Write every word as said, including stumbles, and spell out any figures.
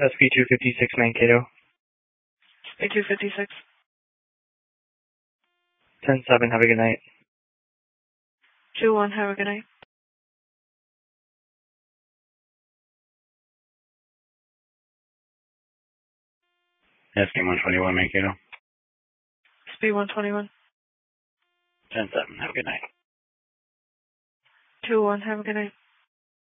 S P two fifty-six Mankato. S P two fifty-six. ten seven, have a good night. two one, have a good night. S P one twenty-one Mankato. S P one twenty-one. ten seven, have a good night. two one, have a good night.